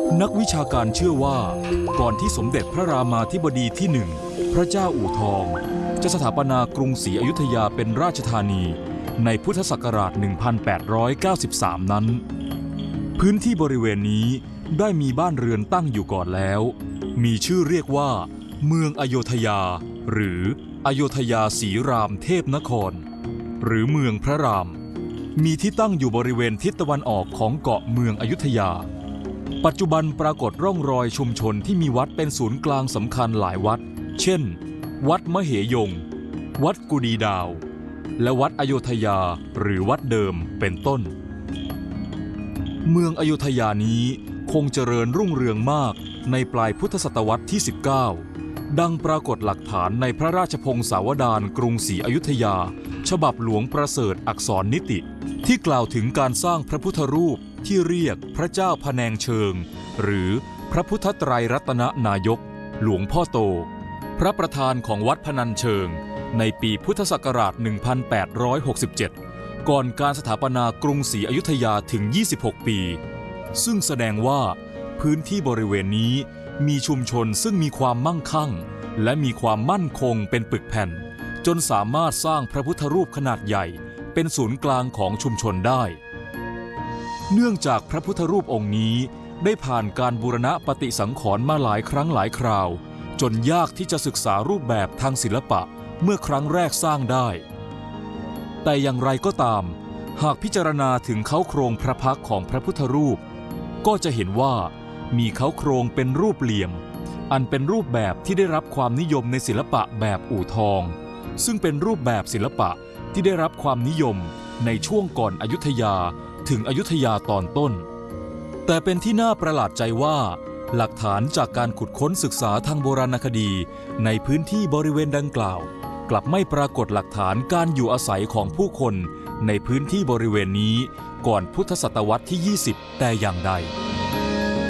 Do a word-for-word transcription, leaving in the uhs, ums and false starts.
นักวิชาการเชื่อว่าก่อนที่สมเด็จพระรามาธิบดีที่หนึ่งพระเจ้าอู่ทองจะสถาปนากรุงศรีอยุธยาเป็นราชธานีในพุทธศักราช หนึ่งพันแปดร้อยเก้าสิบสาม นั้นพื้นที่บริเวณนี้ได้มีบ้านเรือนตั้งอยู่ก่อนแล้วมีชื่อเรียกว่าเมืองอโยธยาหรืออโยธยาศรีรามเทพนครหรือเมืองพระรามมีที่ตั้งอยู่บริเวณทิศตะวันออกของเกาะเมืองอยุธยาปัจจุบันปรากฏร่องรอยชุมชนที่มีวัดเป็นศูนย์กลางสำคัญหลายวัดเช่นวัดมเหยงวัดกุดีดาวและวัดอโยธยาหรือวัดเดิมเป็นต้นเมืองอโยธยานี้คงเจริญรุ่งเรืองมากในปลายพุทธศตวรรษที่สิบเก้าดังปรากฏหลักฐานในพระราชพงศาวดารกรุงศรีอยุธยาฉบับหลวงประเสริฐอักษรนิติที่กล่าวถึงการสร้างพระพุทธรูปที่เรียกพระเจ้าพะแนงเชิงหรือพระพุทธไตรรัตนนายกหลวงพ่อโตพระประธานของวัดพนัญเชิงในปีพุทธศักราช หนึ่งพันแปดร้อยหกสิบเจ็ด ก่อนการสถาปนากรุงศรีอยุธยาถึง ยี่สิบหก ปีซึ่งแสดงว่าพื้นที่บริเวณนี้มีชุมชนซึ่งมีความมั่งคั่งและมีความมั่นคงเป็นปึกแผ่นจนสามารถสร้างพระพุทธรูปขนาดใหญ่เป็นศูนย์กลางของชุมชนได้เนื่องจากพระพุทธรูปองค์นี้ได้ผ่านการบูรณะปฏิสังขรณ์มาหลายครั้งหลายคราวจนยากที่จะศึกษารูปแบบทางศิลปะเมื่อครั้งแรกสร้างได้แต่อย่างไรก็ตามหากพิจารณาถึงเค้าโครงพระพักตร์ของพระพุทธรูปก็จะเห็นว่ามีเค้าโครงเป็นรูปเหลี่ยมอันเป็นรูปแบบที่ได้รับความนิยมในศิลปะแบบอู่ทองซึ่งเป็นรูปแบบศิลปะที่ได้รับความนิยมในช่วงก่อนอยุธยาถึงอยุธยาตอนต้นแต่เป็นที่น่าประหลาดใจว่าหลักฐานจากการขุดค้นศึกษาทางโบราณคดีในพื้นที่บริเวณดังกล่าวกลับไม่ปรากฏหลักฐานการอยู่อาศัยของผู้คนในพื้นที่บริเวณนี้ก่อนพุทธศตวรรษที่ ยี่สิบ แต่อย่างใด